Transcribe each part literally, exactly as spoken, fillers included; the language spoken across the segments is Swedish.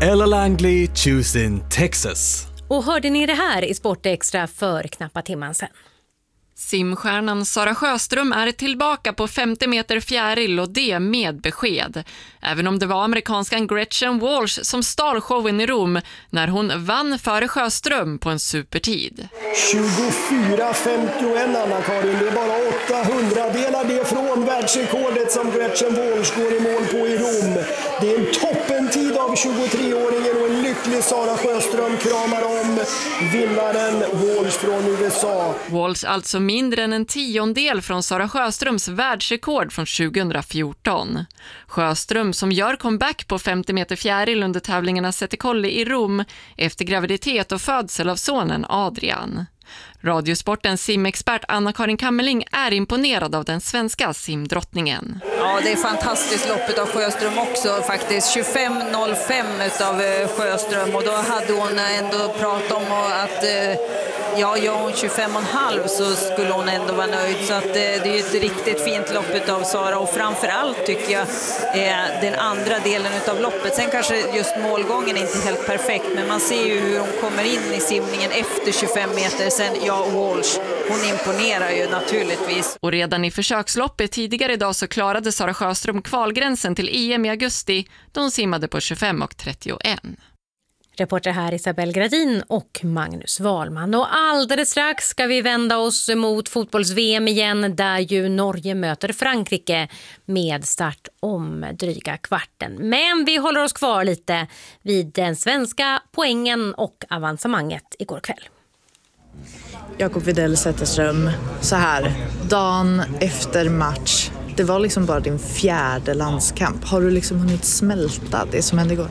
Ella Langley, Choosing Texas. Och hörde ni det här i Sportextra för knappa timman sedan? Simstjärnan Sara Sjöström är tillbaka på femtio meter fjäril och det med besked. Även om det var amerikanskan Gretchen Walsh som stal showen i Rom när hon vann före Sjöström på en supertid. tjugofyra femtioen Anna-Karin, det är bara åtta hundradelar det från världsrekordet som Gretchen Walsh går i mål på i Rom. Det är en toppentid av tjugotreåringen och en lycklig Sara Sjöström kramar om vinnaren Walsh från U S A. Walsh alltså mindre än en tiondel från Sara Sjöströms världsrekord från tjugohundrafjorton. Sjöström som gör comeback på femtio meter fjäril under tävlingarna Sette Colli i Rom efter graviditet och födsel av sonen Adrian. Radiosportens simexpert Anna-Karin Kammerling är imponerad av den svenska simdrottningen. Ja, det är fantastiskt loppet av Sjöström också faktiskt. tjugofem noll fem utav Sjöström och då hade hon ändå pratat om att ja, gör hon tjugofem komma fem så skulle hon ändå vara nöjd. Så att det är ett riktigt fint lopp av Sara och framförallt tycker jag är den andra delen utav loppet. Sen kanske just målgången är inte helt perfekt men man ser ju hur hon kommer in i simningen efter tjugofem meter. Sen ja, Walsh, hon imponerar ju naturligtvis. Och redan i försöksloppet tidigare idag så klarade Sara Sjöström kvalgränsen till E M i augusti då hon simmade på tjugofem och trettioen. Reporter här Isabel Gradin och Magnus Wahlman. Och alldeles strax ska vi vända oss mot fotbolls-V M igen där ju Norge möter Frankrike med start om dryga kvarten. Men vi håller oss kvar lite vid den svenska poängen och avancemanget igår kväll. Jakob Widell Zetterström, så här, dagen efter match, det var liksom bara din fjärde landskamp. Har du liksom hunnit smälta det som hände igår?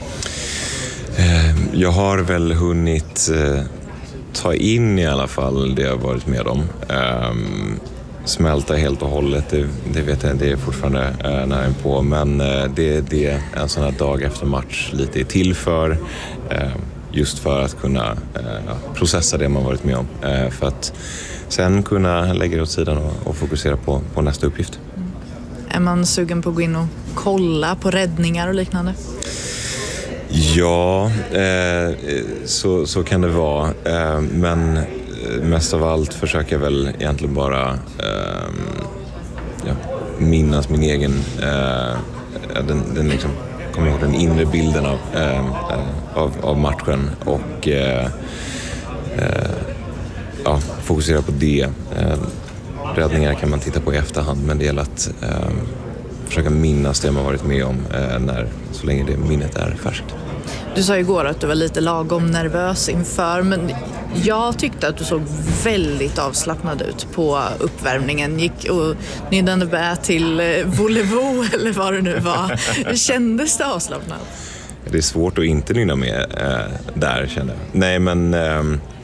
Jag har väl hunnit ta in i alla fall det jag varit med om. Smälta helt och hållet, det, det vet jag, det är fortfarande nära på. Men det är det en sån här dag efter match lite är till för. Just för att kunna eh, processa det man varit med om. Eh, för att sen kunna lägga det åt sidan och, och fokusera på, på nästa uppgift. Mm. Är man sugen på att gå in och kolla på räddningar och liknande? Ja, eh, så, så kan det vara. Eh, men mest av allt försöker jag väl egentligen bara eh, ja, minnas min egen... Eh, den, den liksom... kommer ihåg den inre bilden av, äh, av, av matchen och äh, äh, ja, fokusera på det. Äh, räddningar kan man titta på i efterhand men det gäller att äh, försöka minnas det man varit med om äh, när, så länge det minnet är färskt. Du sa igår att du var lite lagom nervös inför men jag tyckte att du såg väldigt avslappnad ut på uppvärmningen. Gick och nynnade bä till volevo eller vad det nu var. Kändes det avslappnat? Det är svårt att inte nynna med äh, där kände jag. Nej men äh,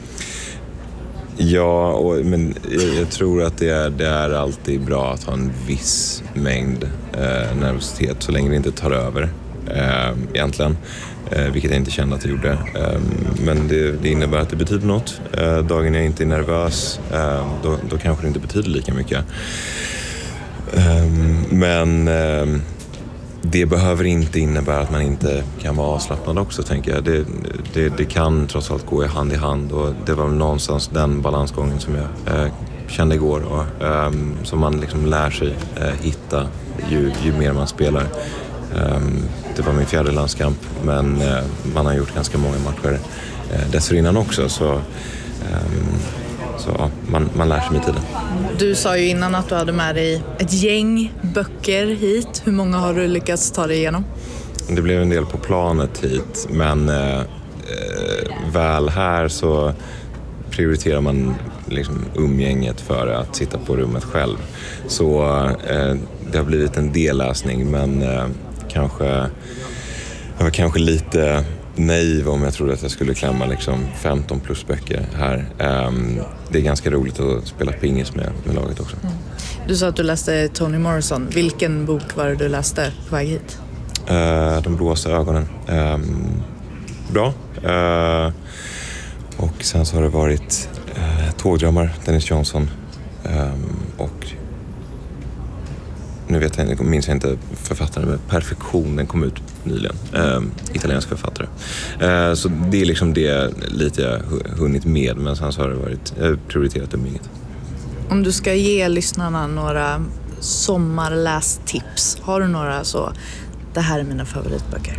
ja, och, men jag, jag tror att det är, det är alltid bra att ha en viss mängd äh, nervositet så länge det inte tar över äh, egentligen. Eh, vilket jag inte kände att jag gjorde. Eh, men det, det innebär att det betyder något. Eh, dagen jag inte är nervös, eh, då, då kanske det inte betyder lika mycket. Eh, men eh, det behöver inte innebära att man inte kan vara avslappnad också, tänker jag. Det, det, det kan trots allt gå i hand i hand och det var någonstans den balansgången som jag eh, kände igår och eh, som man liksom lär sig eh, hitta ju, ju mer man spelar. Um, det var min fjärde landskamp men uh, man har gjort ganska många matcher uh, dessförinnan också så, um, så ja, man, man lär sig med tiden. Du sa ju innan att du hade med dig ett gäng böcker hit. Hur många har du lyckats ta dig igenom? Det blev en del på planet hit men uh, uh, väl här så prioriterar man liksom umgänget för att sitta på rummet själv. Så uh, det har blivit en delläsning men uh, Kanske, jag var kanske lite naiv om jag trodde att jag skulle klämma liksom femton plus böcker här. Um, det är ganska roligt att spela pingis med, med laget också. Mm. Du sa att du läste Toni Morrison. Vilken bok var det du läste på väg hit? Uh, De blåsa ögonen. Um, bra. Uh, och sen så har det varit uh, Tågdrömmar, Dennis Johnson. Um, och nu vet jag, jag minns jag inte författaren med Perfektion, den kom ut nyligen. Eh, italiensk författare. Eh, så det är liksom det lite jag hunnit med, men sen så har det varit jag har prioriterat umgänget. Om du ska ge lyssnarna några sommarlästips, har du några så, det här är mina favoritböcker?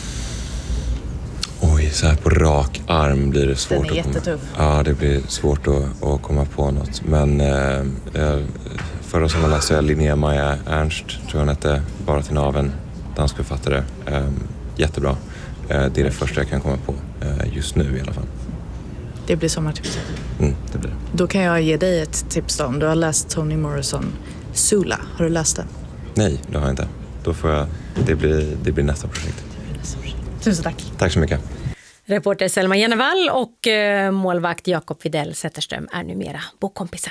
Oj, så här på rak arm blir det svårt. Den är att komma. jättetuff. Ja, det blir svårt att, att komma på något. Men eh, förra sommaren läste jag Linnea Maja Ernst, tror jag hette, Bara till naven, dansk författare. Eh, jättebra. Eh, det är det första jag kan komma på eh, just nu i alla fall. Det blir sommartipset. Mm, det blir det. Då kan jag ge dig ett tips då. Om du har läst Toni Morrison Sula, har du läst den? Nej, det har jag inte. Då får jag, det blir, det blir nästa projekt. Tusen tack. Tack så mycket. Reporter Selma Jennevall och eh, målvakt Jakob Widell Zetterström är numera bokkompisar.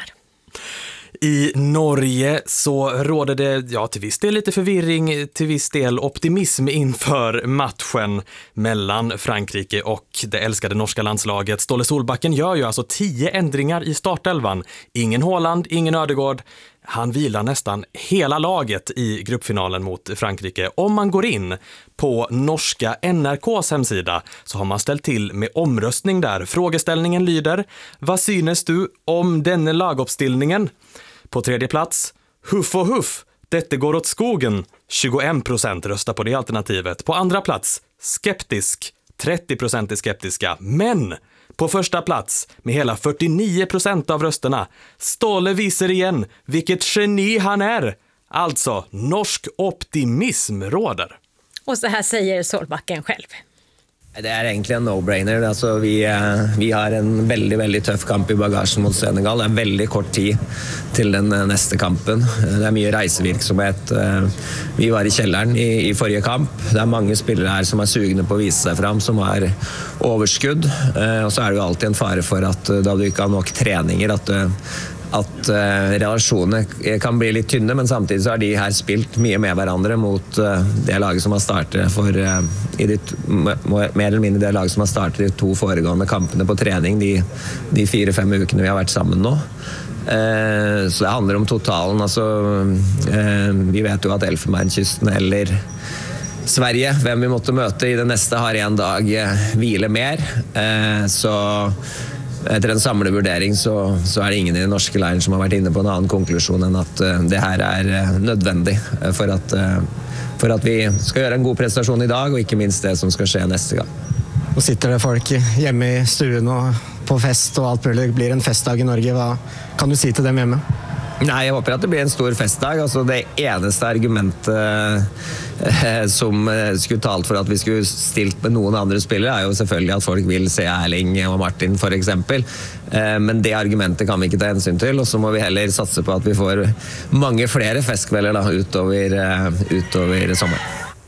I Norge så råder det ja, till viss del lite förvirring, till viss del optimism inför matchen mellan Frankrike och det älskade norska landslaget. Ståle Solbacken gör ju alltså tio ändringar i startelvan. Ingen Haaland, ingen Ödegård. Han vilar nästan hela laget i gruppfinalen mot Frankrike. Om man går in på norska N R K:s hemsida så har man ställt till med omröstning där. Frågeställningen lyder: vad synes du om denna laguppställningen? På tredje plats, huff och huff, detta går åt skogen. tjugoen procent röstar på det alternativet. På andra plats, skeptisk. trettio procent är skeptiska. Men på första plats, med hela fyrtionio procent av rösterna, Ståle visar igen vilket geni han är. Alltså, norsk optimism råder. Och så här säger Solbacken själv. Det är egentligen en no-brainer. Alltså, vi, vi har en väldigt, väldigt tuff kamp i bagagen mot Senegal. Det är väldigt kort tid till den nästa kampen. Det är mycket reisevirksomhet. Vi var i källaren i, i förra kamp. Det är många spelare här som är sugna på att visa sig fram, som har överskudd. Och så är det ju alltid en fara för att då du inte har nog träningar, att at uh, relasjonene kan bli litt tynne, men samtidig så har de her spilt mye med hverandre mot uh, det laget som har startet for uh, i de, mer eller mindre det laget som har startet de to foregående kampene på trening de, de fire-fem ukene vi har vært sammen nå. Uh, så det handler om totalen. Altså, uh, vi vet jo at Elfenbenskysten eller Sverige, hvem vi måtte møte i det neste, har en dag uh, hvile mer. Uh, så etter en samlet vurdering så, så er det ingen i den norske leiren som har vært inne på en annen konklusjon enn at uh, det her er uh, nødvendig for at, uh, for at vi skal gjøre en god prestasjon i dag, og ikke minst det som skal skje neste gang. Og sitter det folk hjemme i stuen og på fest og alt mulig, blir en festdag i Norge. Hva kan du si til dem hjemme? Nej, jag hoppas att det blir en stor festdag. Alltså det eneste argumentet eh, som skulle talt för att vi skulle stilt med någon andra spelare är ju selvfølgelig att folk vill se Erling och Martin för exempel. Eh, men det argumentet kan vi inte ta hänsyn till, och så må vi heller satsa på att vi får många fler festkvällar då, utöver, eh, utöver sommaren.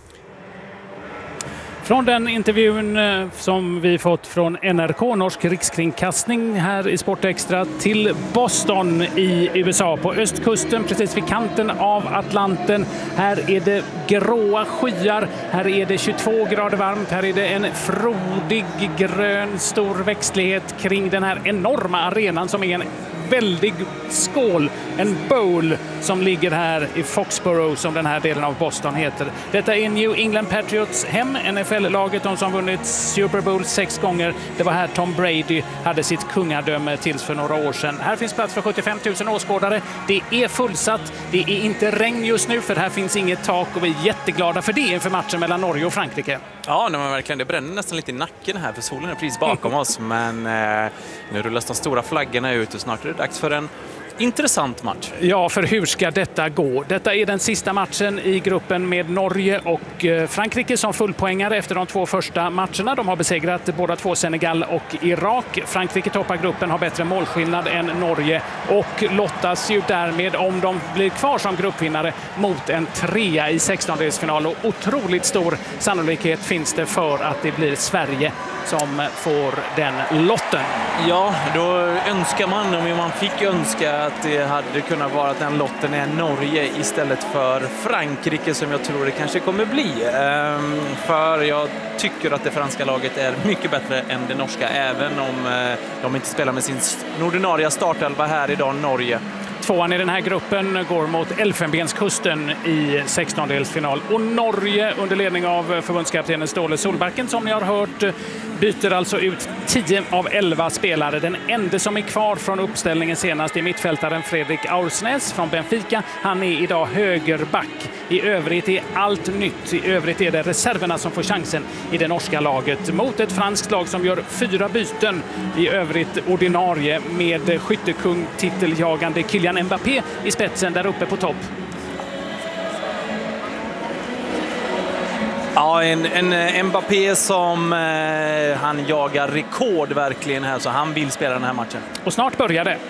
Från den intervjun som vi fått från N R K, Norsk rikskringkastning, här i Sportextra, till Boston i U S A, på östkusten, precis vid kanten av Atlanten. Här är det gråa skyar, här är det tjugotvå grader varmt, här är det en frodig grön stor växtlighet kring den här enorma arenan som är en väldig skål, en bowl som ligger här i Foxborough, som den här delen av Boston heter. Detta är New England Patriots hem, N F L-laget, de som vunnit Super Bowl sex gånger. Det var här Tom Brady hade sitt kungadöme tills för några år sedan. Här finns plats för sjuttiofem tusen åskådare. Det är fullsatt, det är inte regn just nu för här finns inget tak, och vi är jätteglada för det inför matchen mellan Norge och Frankrike. Ja, nej, men verkligen, det bränner nästan lite i nacken här för solen är precis bakom oss, men eh, nu rullas de stora flaggorna ut och snart är det dags för en intressant match. Ja, för hur ska detta gå? Detta är den sista matchen i gruppen med Norge och Frankrike som fullpoängare efter de två första matcherna. De har besegrat båda två Senegal och Irak. Frankrike toppar gruppen, har bättre målskillnad än Norge och lottas ju därmed, om de blir kvar som gruppvinnare, mot en trea i sextondelsfinal. Och otroligt stor sannolikhet finns det för att det blir Sverige som får den lotten. Ja, då önskar man, om man fick önska, att det hade kunnat vara att den lotten är Norge istället för Frankrike, som jag tror det kanske kommer bli. Ehm, för jag tycker att det franska laget är mycket bättre än det norska, även om eh, de inte spelar med sin ordinarie startelva här idag, Norge. tvåan i den här gruppen går mot Elfenbenskusten i sextondelsfinal. Och Norge under ledning av förbundskaptenen Ståle Solbacken, som ni har hört, byter alltså ut tio av elva spelare. Den enda som är kvar från uppställningen senast är mittfältaren Fredrik Aursnes från Benfica. Han är idag högerback. I övrigt är allt nytt. I övrigt är det reserverna som får chansen i det norska laget mot ett franskt lag som gör fyra byten. I övrigt ordinarie med skyttekung titeljagande Kylian Mbappé i spetsen där uppe på topp. Ja, en, en Mbappé som eh, han jagar rekord verkligen här, så han vill spela den här matchen. Och snart börjar det.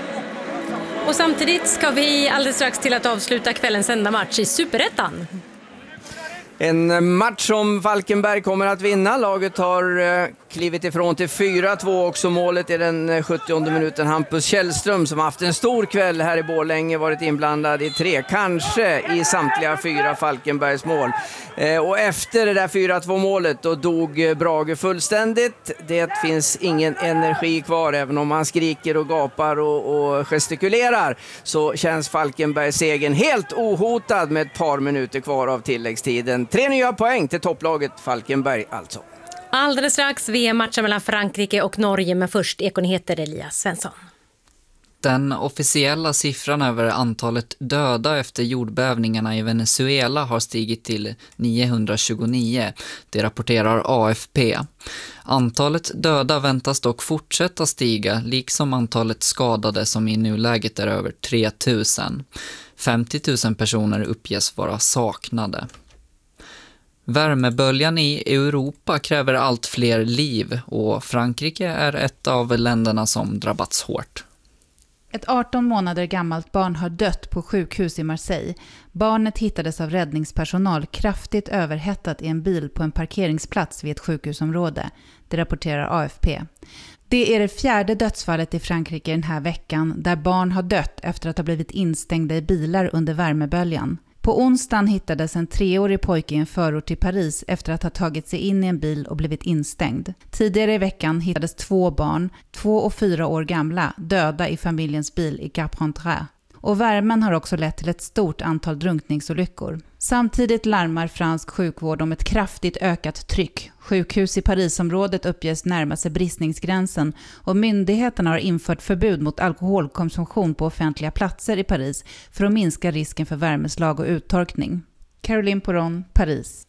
Och samtidigt ska vi alldeles strax till att avsluta kvällens enda match i Superettan. En match som Falkenberg kommer att vinna. Laget har eh, klivit ifrån till fyra två, också målet i den sjuttionde minuten. Hampus Källström, som haft en stor kväll här i Borlänge, varit inblandad i tre, kanske i samtliga fyra Falkenbergs mål. Eh, och efter det där fyra två målet då dog Brage fullständigt. Det finns ingen energi kvar, även om man skriker och gapar och, och gestikulerar, så känns Falkenbergs segern helt ohotad med ett par minuter kvar av tilläggstiden. Tre nya poäng till topplaget Falkenberg alltså. Alldeles strax V M-matchen mellan Frankrike och Norge, men först Ekonyheter, Elias Svensson. Den officiella siffran över antalet döda efter jordbävningarna i Venezuela har stigit till niohundratjugonio. Det rapporterar A F P. Antalet döda väntas dock fortsätta stiga, liksom antalet skadade som i nuläget är över tre tusen. femtio tusen personer uppges vara saknade. Värmeböljan i Europa kräver allt fler liv, och Frankrike är ett av länderna som drabbats hårt. Ett arton månader gammalt barn har dött på sjukhus i Marseille. Barnet hittades av räddningspersonal kraftigt överhettat i en bil på en parkeringsplats vid ett sjukhusområde. Det rapporterar A F P. Det är det fjärde dödsfallet i Frankrike den här veckan, där barn har dött efter att ha blivit instängda i bilar under värmeböljan. På onsdagen hittades en treårig pojke i en förort till Paris efter att ha tagit sig in i en bil och blivit instängd. Tidigare i veckan hittades två barn, två och fyra år gamla, döda i familjens bil i Cap-Rentrée. Och värmen har också lett till ett stort antal drunkningsolyckor. Samtidigt larmar fransk sjukvård om ett kraftigt ökat tryck. Sjukhus i Parisområdet uppges närma sig bristningsgränsen, och myndigheterna har infört förbud mot alkoholkonsumtion på offentliga platser i Paris för att minska risken för värmeslag och uttorkning. Caroline Poron, Paris.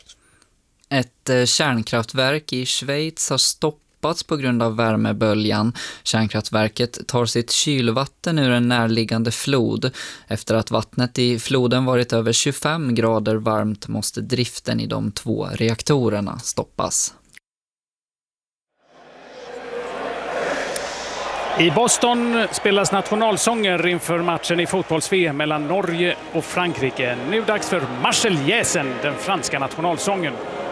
Ett kärnkraftverk i Schweiz har stoppats på grund av värmeböljan. Kärnkraftverket tar sitt kylvatten ur en närliggande flod. Efter att vattnet i floden varit över tjugofem grader varmt måste driften i de två reaktorerna stoppas. I Boston spelas nationalsånger inför matchen i fotbolls-V M mellan Norge och Frankrike. Nu dags för Marseillaisen, den franska nationalsången.